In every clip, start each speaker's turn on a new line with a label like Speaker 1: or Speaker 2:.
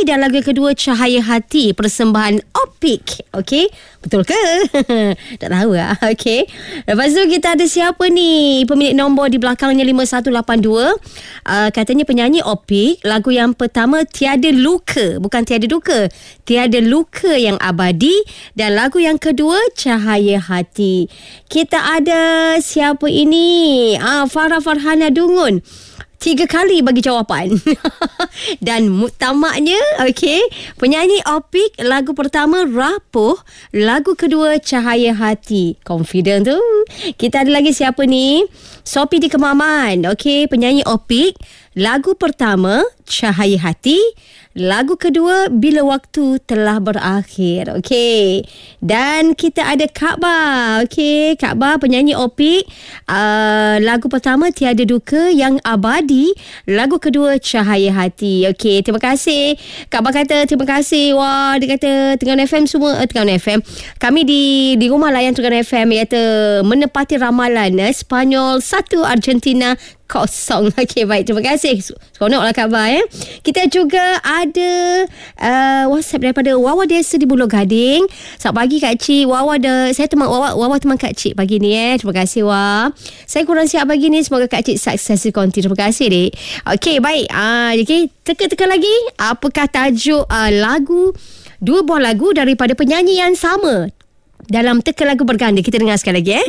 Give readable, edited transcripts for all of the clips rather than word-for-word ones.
Speaker 1: dan lagu yang kedua Cahaya Hati, persembahan Opik. Okey, betul ke? Tak tahu lah. Okey, lepas tu kita ada siapa ni pemilik nombor di belakangnya 5182. Katanya penyanyi Opik. Lagu yang pertama Tiada Luka, bukan Tiada Duka, Tiada Luka yang Abadi. Dan lagu yang kedua Cahaya Hati. Kita ada siapa ini? Farah Farhana Dungun. 3 kali bagi jawapan. Dan muktamaknya, okey, penyanyi Opik, lagu pertama Rapuh, lagu kedua Cahaya Hati. Confident tu. Kita ada lagi siapa ni? Sophie di Kemaman. Okey, penyanyi Opik, lagu pertama Cahaya Hati, lagu kedua Bila Waktu Telah Berakhir. Okey. Dan kita ada Kak Ba. Okey, Kak Ba penyanyi Opik, lagu pertama Tiada Duka yang Abadi, lagu kedua Cahaya Hati. Okey, terima kasih. Kak Ba kata terima kasih. Wah, dia kata Terengganu FM semua, Terengganu FM. Kami di rumah layan Terengganu FM, dia kata menepati ramalan Spanyol 1, Argentina 0. Okey, baik, terima kasih. Seronoklah Kak Ba. Kita juga ada WhatsApp daripada Wawa Desa di Buloh Gading. Selamat pagi Kak Cik. Saya teman Wawa teman Kak Cik pagi ni. Terima kasih Wah. Saya kurang siap pagi ni. Semoga Kak Cik sukses konti. Terima kasih dek. Okey, baik. Okay. Teka-teka lagi. Apakah tajuk lagu, 2 buah lagu daripada penyanyi yang sama dalam teka lagu berganda? Kita dengar sekali lagi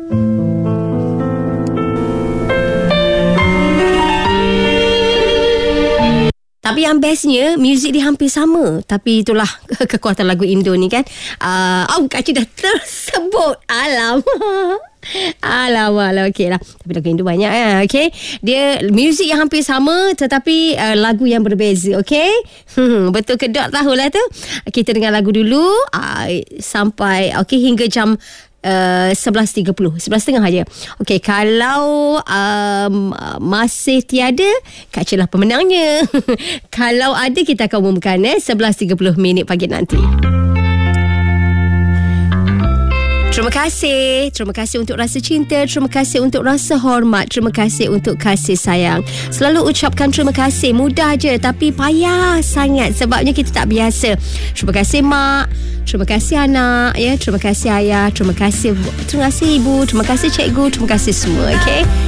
Speaker 1: Tapi yang bestnya, muzik dia hampir sama. Tapi itulah kekuatan lagu Indo ni kan. Kak Cik dah tersebut. Alamak. Okey lah. Tapi lagu Indo banyak okey. Dia muzik yang hampir sama tetapi lagu yang berbeza. Okey. Betul ke tak tahulah tu. Kita dengar lagu dulu sampai hingga jam 11.30, 11.30 aja. Okey, kalau masih tiada, Kak Cik lah pemenangnya. Kalau ada, kita akan umumkan 11.30 minit pagi nanti. Terima kasih untuk rasa cinta, terima kasih untuk rasa hormat, terima kasih untuk kasih sayang. Selalu ucapkan terima kasih, mudah je tapi payah sangat sebabnya kita tak biasa. Terima kasih mak, terima kasih anak, terima kasih ayah, terima kasih ibu, terima kasih cikgu, terima kasih semua. Okey.